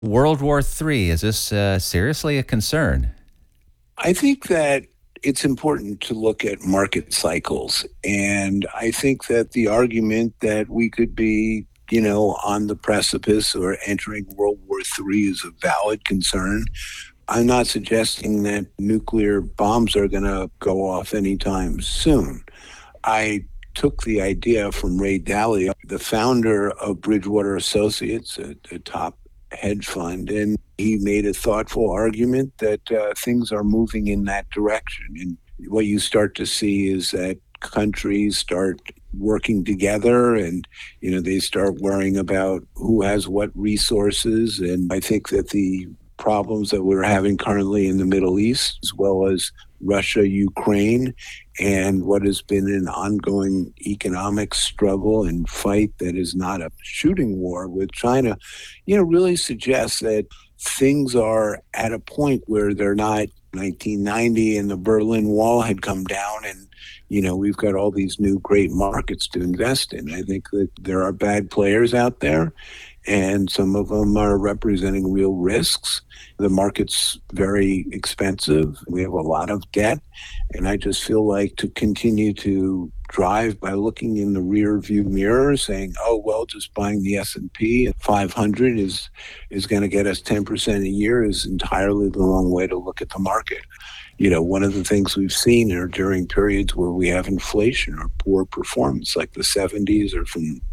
World War III, is this seriously a concern? I think that it's important to look at market cycles. And I think that the argument that we could be, on the precipice or entering World War III is a valid concern. I'm not suggesting that nuclear bombs are going to go off anytime soon. I took the idea from Ray Dalio, the founder of Bridgewater Associates, a top hedge fund, and he made a thoughtful argument that things are moving in that direction. And what you start to see is that countries start working together and they start worrying about who has what resources. And I think that the problems that we're having currently in the Middle East, as well as Russia, Ukraine, and what has been an ongoing economic struggle and fight that is not a shooting war with China, really suggests that things are at a point where they're not 1990 and the Berlin Wall had come down and we've got all these new great markets to invest in. I think that there are bad players out there, and some of them are representing real risks. The market's very expensive. We have a lot of debt. And I just feel like to continue to drive by looking in the rear view mirror saying, oh, well, just buying the S&P at 500 is going to get us 10% a year is entirely the wrong way to look at the market. One of the things we've seen are during periods where we have inflation or poor performance, like the 70s or from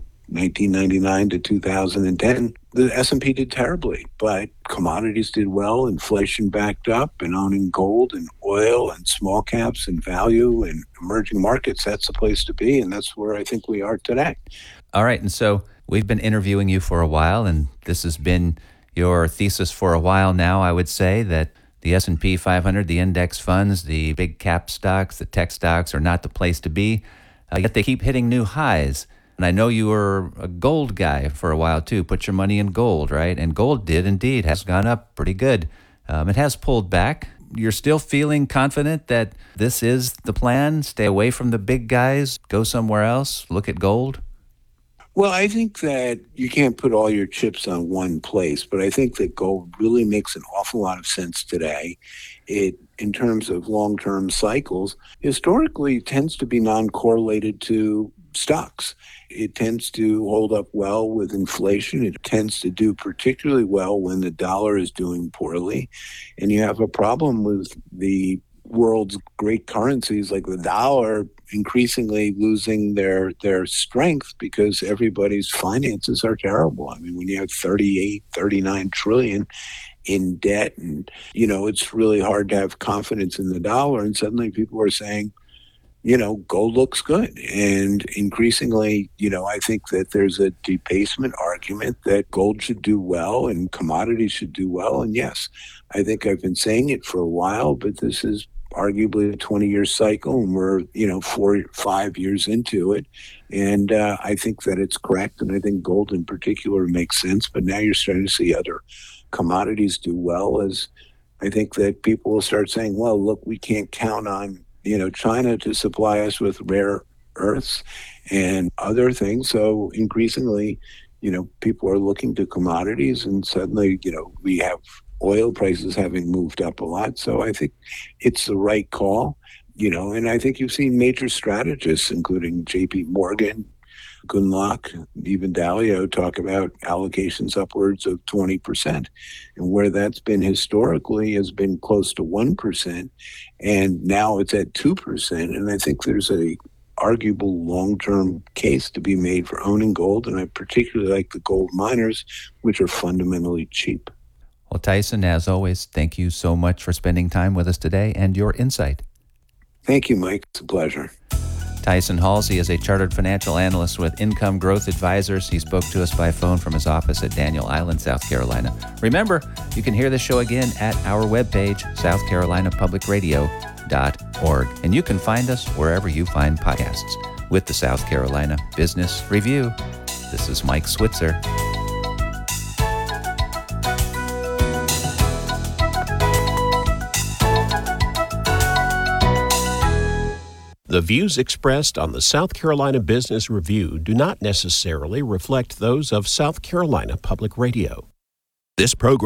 1999 to 2010, the S&P did terribly, but commodities did well, inflation backed up, and owning gold and oil and small caps and value and emerging markets, that's the place to be, and that's where I think we are today. All right, and so we've been interviewing you for a while, and this has been your thesis for a while now, I would say, that the S&P 500, the index funds, the big cap stocks, the tech stocks are not the place to be, yet they keep hitting new highs. And I know you were a gold guy for a while, too. Put your money in gold, right? And gold has gone up pretty good. It has pulled back. You're still feeling confident that this is the plan? Stay away from the big guys, go somewhere else, look at gold? Well, I think that you can't put all your chips on one place, but I think that gold really makes an awful lot of sense today. It, in terms of long-term cycles, historically tends to be non-correlated to stocks. It tends to hold up well with inflation. It tends to do particularly well when the dollar is doing poorly. And you have a problem with the world's great currencies like the dollar increasingly losing their strength because everybody's finances are terrible. I mean, when you have 38, 39 trillion in debt and, it's really hard to have confidence in the dollar. And suddenly people are saying, gold looks good. And increasingly, I think that there's a debasement argument that gold should do well and commodities should do well. And yes, I think I've been saying it for a while, but this is arguably a 20-year cycle, and we're, 5 years into it. And I think that it's correct. And I think gold in particular makes sense. But now you're starting to see other commodities do well, as I think that people will start saying, well, look, we can't count on China to supply us with rare earths and other things. So increasingly, people are looking to commodities, and suddenly, we have oil prices having moved up a lot. So I think it's the right call, and I think you've seen major strategists, including J.P. Morgan, Gundlach, even Dalio, talk about allocations upwards of 20%. And where that's been historically has been close to 1%. And now it's at 2%. And I think there's a arguable long-term case to be made for owning gold. And I particularly like the gold miners, which are fundamentally cheap. Well, Tyson, as always, thank you so much for spending time with us today and your insight. Thank you, Mike. It's a pleasure. Tyson Halsey is a chartered financial analyst with Income Growth Advisors. He spoke to us by phone from his office at Daniel Island, South Carolina. Remember, you can hear the show again at our webpage, southcarolinapublicradio.org. And you can find us wherever you find podcasts. With the South Carolina Business Review, this is Mike Switzer. The views expressed on the South Carolina Business Review do not necessarily reflect those of South Carolina Public Radio. This program